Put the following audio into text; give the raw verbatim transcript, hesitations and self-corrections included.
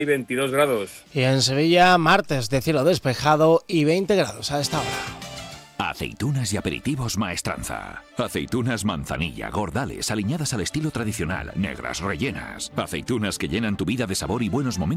y veintidós grados. Y en Sevilla, martes de cielo despejado y veinte grados a esta hora. Aceitunas y aperitivos Maestranza. Aceitunas manzanilla, gordales, aliñadas al estilo tradicional, negras, rellenas. Aceitunas que llenan tu vida de sabor y buenos momentos.